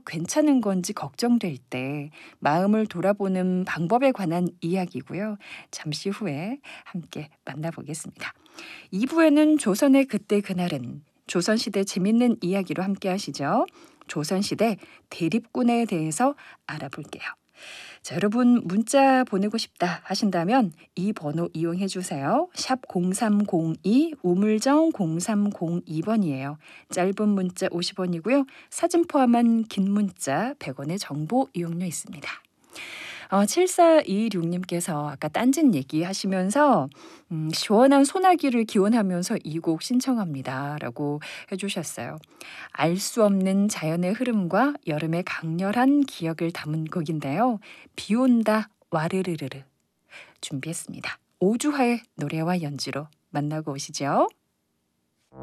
괜찮은 건지 걱정될 때 마음을 돌아보는 방법에 관한 이야기고요. 잠시 후에 함께 만나보겠습니다. 2부에는 조선의 그때 그날은 조선시대 재밌는 이야기로 함께 하시죠. 조선시대 대립군에 대해서 알아볼게요. 자, 여러분 문자 보내고 싶다 하신다면 이 번호 이용해 주세요. 샵 0302 우물정 0302번이에요. 짧은 문자 50원이고요. 사진 포함한 긴 문자 100원의 정보 이용료 있습니다. 7426님께서 아까 딴짓 얘기하시면서 시원한 소나기를 기원하면서 이 곡 신청합니다 라고 해주셨어요. 알 수 없는 자연의 흐름과 여름의 강렬한 기억을 담은 곡인데요. 비 온다 와르르르르 준비했습니다. 오주화의 노래와 연주로 만나고 오시죠.